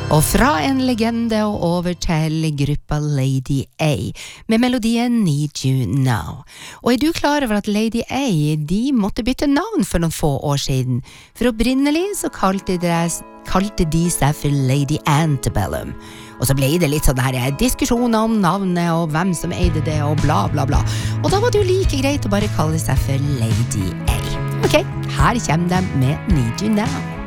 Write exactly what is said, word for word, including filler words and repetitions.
Og fra en legende og over til gruppa Lady A med melodien Need You Now. Og er du klar over at Lady A, de måtte bytte navn for noen få år siden? For opprinnelig så kalte de, kalte de seg for Lady Antebellum. Og så ble det litt sånn her diskusjoner om navnet og hvem som eide det og bla bla bla. Og da var det jo like greit å bare kalle seg for Lady A. Ok, her kommer de med Need You Now.